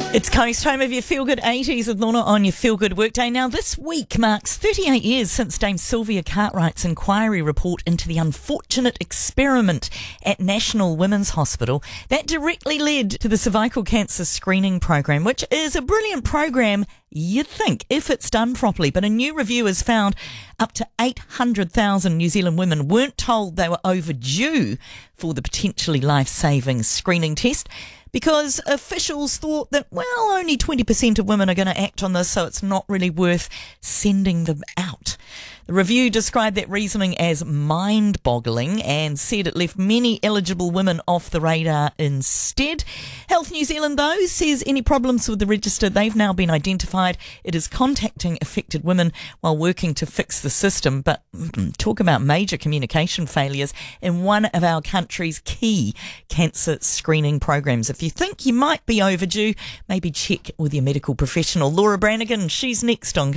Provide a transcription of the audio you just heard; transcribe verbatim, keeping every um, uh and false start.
It's Coast Home of your Feel Good eighties with Lorna on your Feel Good Workday. Now, this week marks thirty-eight years since Dame Sylvia Cartwright's inquiry report into the unfortunate experiment at National Women's Hospital that directly led to the cervical cancer screening program, which is a brilliant program, you'd think, if it's done properly. But a new review has found up to eight hundred thousand New Zealand women weren't told they were overdue for the potentially life-saving screening test, because officials thought that, well, only twenty percent of women are going to act on this, so it's not really worth sending them out. The review described that reasoning as mind-boggling and said it left many eligible women off the radar instead. Health New Zealand, though, says any problems with the register, they've now been identified. It is contacting affected women while working to fix the system. But mm, talk about major communication failures in one of our country's key cancer screening programs. If you think you might be overdue, maybe check with your medical professional. Laura Branigan, she's next on